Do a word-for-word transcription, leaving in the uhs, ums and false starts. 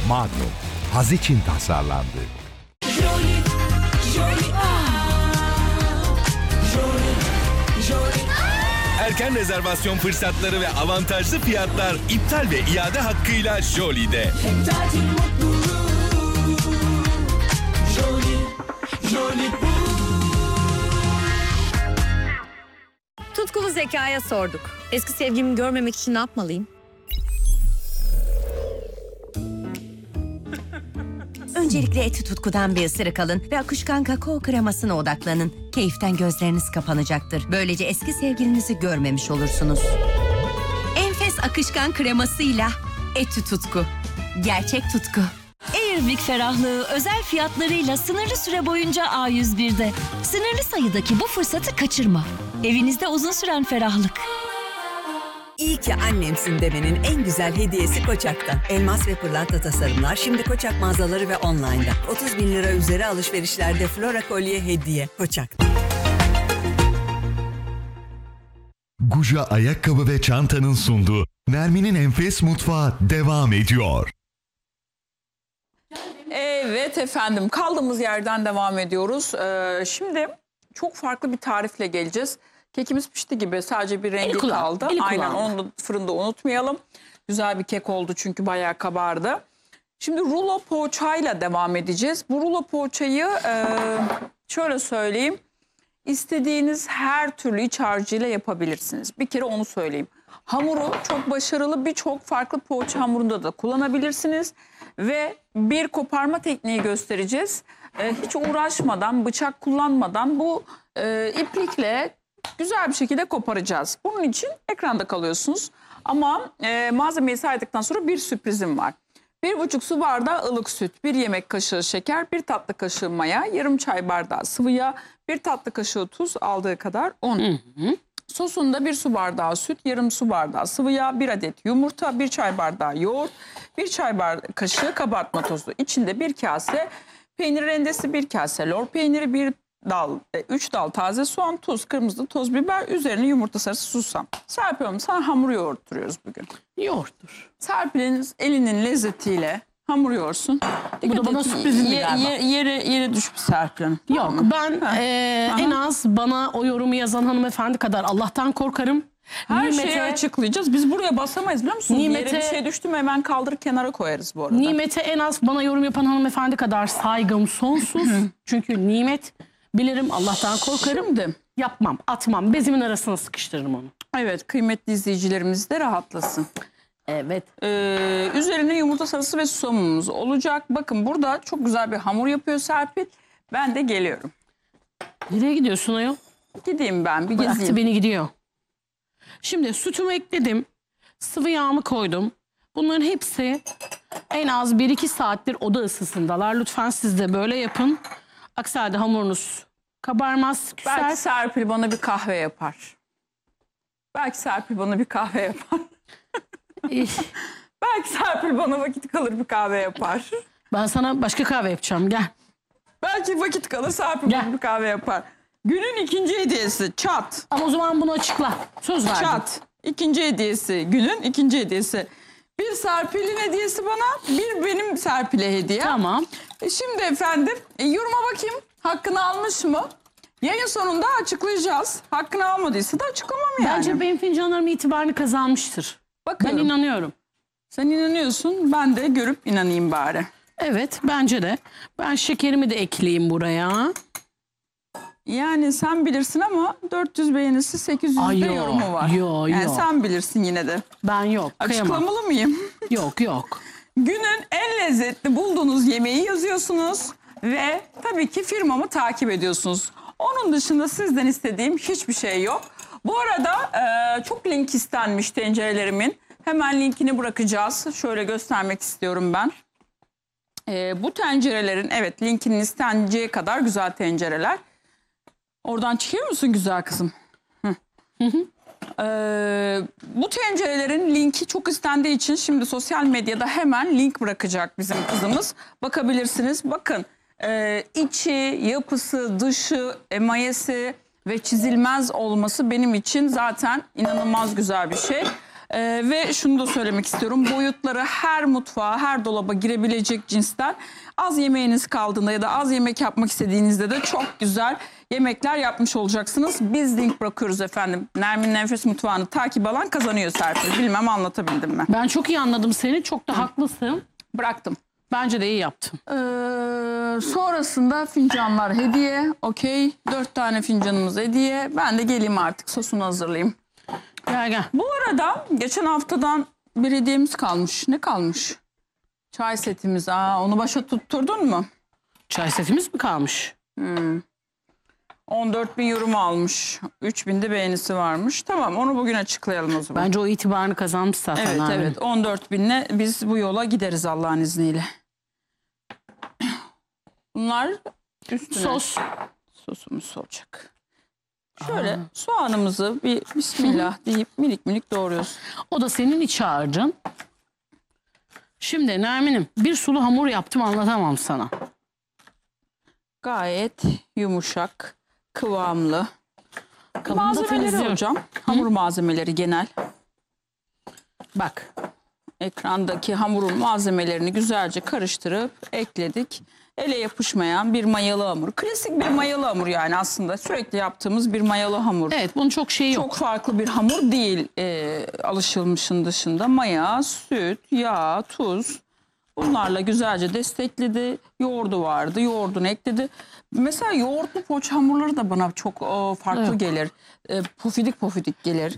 Magnum, haz için tasarlandı. Jolly, Jolly, Jolly, Jolly. Erken rezervasyon fırsatları ve avantajlı fiyatlar iptal ve iade hakkıyla Jolly'de. Hem tatil mutluluğu. Jolly, Jolly. Tutkulu zekaya sorduk. Eski sevgimi görmemek için ne yapmalıyım? Öncelikle eti tutkudan bir ısırık alın ve akışkan kakao kremasına odaklanın. Keyiften gözleriniz kapanacaktır. Böylece eski sevgilinizi görmemiş olursunuz. Enfes akışkan kremasıyla eti tutku. Gerçek tutku. Airwick ferahlığı özel fiyatlarıyla sınırlı süre boyunca A yüz bir'de. Sınırlı sayıdaki bu fırsatı kaçırma. Evinizde uzun süren ferahlık. İyi ki annemsin demenin en güzel hediyesi Koçak'tan. Elmas ve pırlanta tasarımlar şimdi Koçak mağazaları ve online'da. otuz bin lira üzeri alışverişlerde Flora kolye hediye. Koçak'tan. Guja ayakkabı ve çantanın sunduğu Nermin'in Enfes Mutfağı devam ediyor. Evet efendim, kaldığımız yerden devam ediyoruz. Ee, şimdi çok farklı bir tarifle geleceğiz. Kekimiz pişti gibi, sadece bir rengi kullan, kaldı. eli Aynen, kullandı. onu fırında unutmayalım. Güzel bir kek oldu çünkü bayağı kabardı. Şimdi rulo poğaçayla devam edeceğiz. Bu rulo poğaçayı e, şöyle söyleyeyim. İstediğiniz her türlü iç harcıyla yapabilirsiniz. Bir kere onu söyleyeyim. Hamuru çok başarılı, birçok farklı poğaça hamurunda da kullanabilirsiniz. Ve bir koparma tekniği göstereceğiz. Ee, hiç uğraşmadan, bıçak kullanmadan bu e, iplikle güzel bir şekilde koparacağız. Bunun için ekranda kalıyorsunuz. Ama e, malzemeyi saydıktan sonra bir sürprizim var. Bir buçuk su bardağı ılık süt, bir yemek kaşığı şeker, bir tatlı kaşığı maya, yarım çay bardağı sıvı yağ, bir tatlı kaşığı tuz, aldığı kadar un. Hı hı. Sosunda bir su bardağı süt, yarım su bardağı sıvı yağ, bir adet yumurta, bir çay bardağı yoğurt, bir çay bardağı kaşığı kabartma tozu. İçinde bir kase peynir rendesi, bir kase lor peyniri, bir dal, üç dal taze soğan, tuz, kırmızı toz biber, üzerine yumurta sarısı, susam. Serpil Hanım, sana hamur yoğurtturuyoruz bugün. Yoğurttur. Serpil'in elinin lezzetiyle hamur yoğursun. Bu da bana sürprizim ye, galiba. ye, yere, yere düşmüş Serpil Hanım. Yok, Tamam. ben e, en az bana o yorumu yazan hanımefendi kadar Allah'tan korkarım. Her Nimete, şeyi açıklayacağız. Biz buraya basamayız biliyor musun? Nimete, Yere bir şey düştü mü hemen kaldırıp kenara koyarız bu arada. Nimete en az bana yorum yapan hanımefendi kadar saygım sonsuz. Çünkü nimet bilirim, Allah'tan korkarım. Şimdi, yapmam, atmam. Bezimin arasına sıkıştırırım onu. evet, kıymetli izleyicilerimiz de rahatlasın. Evet. Ee, üzerine yumurta sarısı ve susamımız olacak. Bakın burada çok güzel bir hamur yapıyor Serpil. Ben de geliyorum. Nereye gidiyorsun ayol? Gideyim ben, bir Bıraktı gezeyim. beni gidiyor. Şimdi sütümü ekledim. Sıvı yağımı koydum. Bunların hepsi en az bir iki saattir oda ısısındalar. Lütfen siz de böyle yapın. Aksi halde hamurunuz kabarmaz, küser. Belki Serpil bana bir kahve yapar. Belki Serpil bana bir kahve yapar. Belki Serpil bana vakit kalır bir kahve yapar. Ben sana başka kahve yapacağım, gel. Belki vakit kalır Serpil Gel. bana bir kahve yapar. Günün ikinci hediyesi çat. Ama o zaman bunu açıkla. Söz verdim. Çat. İkinci hediyesi. Günün ikinci hediyesi. Bir Serpil'in hediyesi bana, bir benim Serpil'e hediye. Tamam. E şimdi efendim e, yoruma bakayım. Hakkını almış mı? Yayın sonunda açıklayacağız. Hakkını almadıysa da açıklamam yani. Bence benim fincanlarım itibarını kazanmıştır. Bakıyorum. Ben inanıyorum. Sen inanıyorsun, ben de görüp inanayım bari. Evet, bence de. Ben şekerimi de ekleyeyim buraya. Yani sen bilirsin ama dört yüz beğenisi sekiz yüz Ay de yo, yorumu var. yo, Yani yo. sen bilirsin yine de. Ben yok, kıyamam. Açıklamalı mıyım? Yok, yok. Günün en lezzetli bulduğunuz yemeği yazıyorsunuz ve tabii ki firmamı takip ediyorsunuz. Onun dışında sizden istediğim hiçbir şey yok. Bu arada e, çok link istenmiş tencerelerimin. Hemen linkini bırakacağız. Şöyle göstermek istiyorum ben. E, bu tencerelerin, evet, linkinin isteneceği kadar güzel tencereler. Oradan çıkıyor musun güzel kızım? Hı. Hı hı. Ee, bu tencerelerin linki çok istendiği için şimdi sosyal medyada hemen link bırakacak bizim kızımız. Bakabilirsiniz. Bakın e, içi, yapısı, dışı, emayesi ve çizilmez olması benim için zaten inanılmaz güzel bir şey. Ee, ve şunu da söylemek istiyorum. Boyutları her mutfağa, her dolaba girebilecek cinsten. Az yemeğiniz kaldığında ya da az yemek yapmak istediğinizde de çok güzel yemekler yapmış olacaksınız. Biz link bırakıyoruz efendim. Nermin'in Enfes Mutfağı'nı takip alan kazanıyor Serpil. Bilmem anlatabildim mi? Ben çok iyi anladım seni. Çok da haklısın. Bıraktım. Bence de iyi yaptın. Ee, sonrasında fincanlar hediye. Okey. Dört tane fincanımız hediye. Ben de geleyim artık sosunu hazırlayayım. Gel gel. Bu arada geçen haftadan bir hediyemiz kalmış. Ne kalmış? Çay setimiz. Aa, onu başa tutturdun mu? Çay setimiz mi kalmış? Hmm. on dört bin yorum almış. üç bin de beğenisi varmış. Tamam, onu bugün açıklayalım o zaman. Bence o itibarını kazanmış zaten. Evet abi. evet, on dört binle biz bu yola gideriz Allah'ın izniyle. Bunlar üstüne Sos. sosumuz olacak. Şöyle Aa. soğanımızı bir bismillah deyip minik minik doğruyoruz. O da senin iç harcın. Şimdi Nermin'im bir sulu hamur yaptım, anlatamam sana. Gayet yumuşak, kıvamlı. Kabını da Malzemeleri temizliyorum. hocam. Hamur malzemeleri genel. Bak, ekrandaki hamurun malzemelerini güzelce karıştırıp ekledik. Ele yapışmayan bir mayalı hamur. Klasik bir mayalı hamur yani aslında. Sürekli yaptığımız bir mayalı hamur. Evet, bunun çok şeyi yok. Çok farklı bir hamur değil e, alışılmışın dışında. Maya, süt, yağ, tuz. Bunlarla güzelce destekledi. Yoğurdu vardı. Yoğurdunu ekledi. Mesela yoğurtlu poğaça hamurları da bana çok o, farklı Evet. gelir. E, pofidik pofidik gelir.